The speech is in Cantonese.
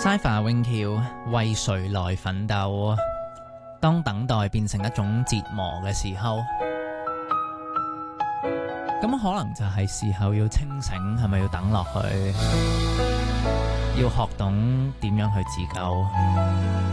Cypher 永橋為誰來奮鬥？當等待變成一種折磨嘅時候，咁可能就係時候要清醒，係咪要等落去？要學懂點樣去自救？